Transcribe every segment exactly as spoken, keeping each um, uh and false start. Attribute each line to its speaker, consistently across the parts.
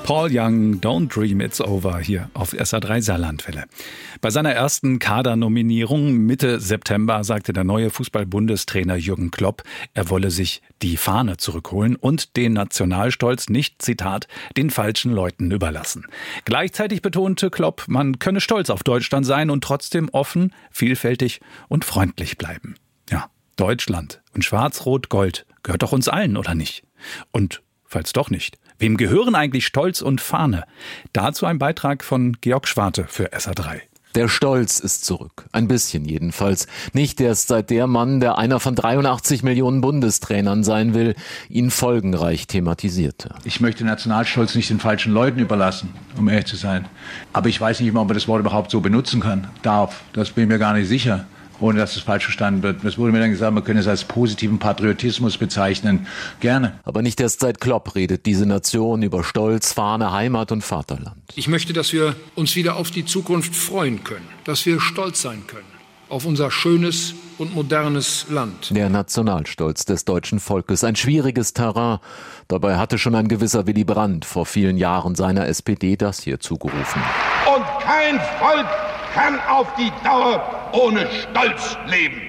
Speaker 1: Paul Young, Don't Dream It's Over, hier auf S A drei Saarlandwelle. Bei seiner ersten Kadernominierung Mitte September sagte der neue Fußball-Bundestrainer Jürgen Klopp, er wolle sich die Fahne zurückholen und den Nationalstolz nicht, Zitat, den falschen Leuten überlassen. Gleichzeitig betonte Klopp, man könne stolz auf Deutschland sein und trotzdem offen, vielfältig und freundlich bleiben. Ja, Deutschland und Schwarz-Rot-Gold gehört doch uns allen, oder nicht? Und falls doch nicht, wem gehören eigentlich Stolz und Fahne? Dazu ein Beitrag von Georg Schwarte für S A drei.
Speaker 2: Der Stolz ist zurück. Ein bisschen jedenfalls. Nicht erst seit der Mann, der einer von dreiundachtzig Millionen Bundestrainern sein will, ihn folgenreich thematisierte.
Speaker 3: Ich möchte Nationalstolz nicht den falschen Leuten überlassen, um ehrlich zu sein. Aber ich weiß nicht mal, ob man das Wort überhaupt so benutzen kann, darf. Das bin ich mir gar nicht sicher, ohne dass es falsch verstanden wird. Es wurde mir dann gesagt, man könne es als positiven Patriotismus bezeichnen. Gerne.
Speaker 2: Aber nicht erst seit Klopp redet diese Nation über Stolz, Fahne, Heimat und Vaterland.
Speaker 4: Ich möchte, dass wir uns wieder auf die Zukunft freuen können, dass wir stolz sein können auf unser schönes und modernes Land.
Speaker 2: Der Nationalstolz des deutschen Volkes, ein schwieriges Terrain. Dabei hatte schon ein gewisser Willy Brandt vor vielen Jahren seiner S P D das hier zugerufen.
Speaker 5: Und kein Volk kann auf die Dauer ohne Stolz leben.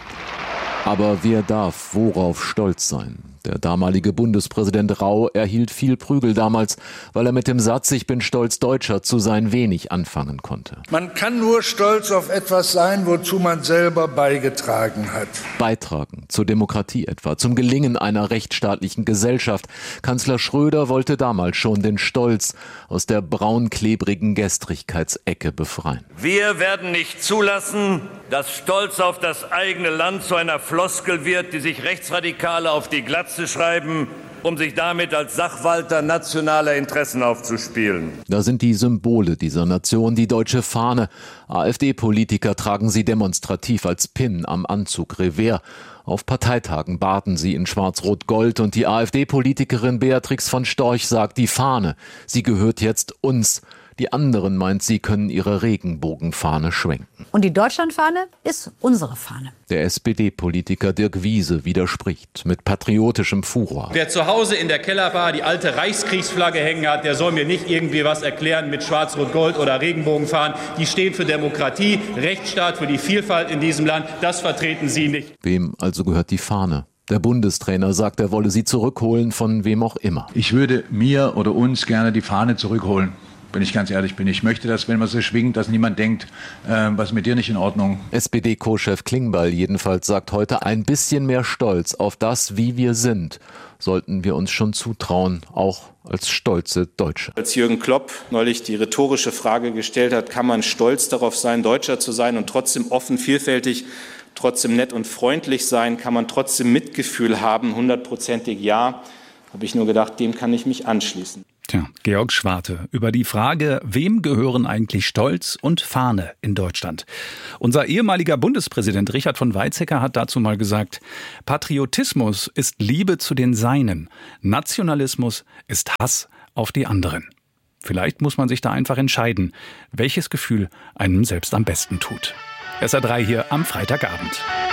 Speaker 2: Aber wer darf worauf stolz sein? Der damalige Bundespräsident Rau erhielt viel Prügel damals, weil er mit dem Satz „Ich bin stolz Deutscher" zu sein wenig anfangen konnte.
Speaker 6: Man kann nur stolz auf etwas sein, wozu man selber beigetragen hat.
Speaker 2: Beitragen zur Demokratie etwa, zum Gelingen einer rechtsstaatlichen Gesellschaft. Kanzler Schröder wollte damals schon den Stolz aus der braunklebrigen Gestrigkeitsecke befreien.
Speaker 7: Wir werden nicht zulassen, dass Stolz auf das eigene Land zu einer Floskel wird, die sich Rechtsradikale auf die Glatze schreiben, um sich damit als Sachwalter nationaler Interessen aufzuspielen.
Speaker 2: Da sind die Symbole dieser Nation, die deutsche Fahne. AfD-Politiker tragen sie demonstrativ als Pin am Anzug Revers. Auf Parteitagen baden sie in Schwarz-Rot-Gold und die AfD-Politikerin Beatrix von Storch sagt, die Fahne, sie gehört jetzt uns. Die anderen meint, sie können ihre Regenbogenfahne schwenken.
Speaker 8: Und die Deutschlandfahne ist unsere Fahne.
Speaker 2: Der S P D-Politiker Dirk Wiese widerspricht mit patriotischem Furor.
Speaker 9: Wer zu Hause in der Kellerbar die alte Reichskriegsflagge hängen hat, der soll mir nicht irgendwie was erklären mit Schwarz-Rot-Gold oder Regenbogenfahnen. Die stehen für Demokratie, Rechtsstaat, für die Vielfalt in diesem Land. Das vertreten Sie nicht.
Speaker 2: Wem also gehört die Fahne? Der Bundestrainer sagt, er wolle sie zurückholen, von wem auch immer.
Speaker 3: Ich würde mir oder uns gerne die Fahne zurückholen. Wenn ich ganz ehrlich bin. Ich möchte, dass, wenn man sie schwingt, dass niemand denkt, äh, was mit dir nicht in Ordnung.
Speaker 2: S P D-Co-Chef Klingbeil jedenfalls sagt heute, ein bisschen mehr Stolz auf das, wie wir sind, sollten wir uns schon zutrauen, auch als stolze Deutsche.
Speaker 10: Als Jürgen Klopp neulich die rhetorische Frage gestellt hat, kann man stolz darauf sein, Deutscher zu sein und trotzdem offen, vielfältig, trotzdem nett und freundlich sein, kann man trotzdem Mitgefühl haben, hundertprozentig ja, habe ich nur gedacht, dem kann ich mich anschließen.
Speaker 1: Tja, Georg Schwarte über die Frage, wem gehören eigentlich Stolz und Fahne in Deutschland? Unser ehemaliger Bundespräsident Richard von Weizsäcker hat dazu mal gesagt, Patriotismus ist Liebe zu den Seinen, Nationalismus ist Hass auf die anderen. Vielleicht muss man sich da einfach entscheiden, welches Gefühl einem selbst am besten tut. S A drei hier am Freitagabend.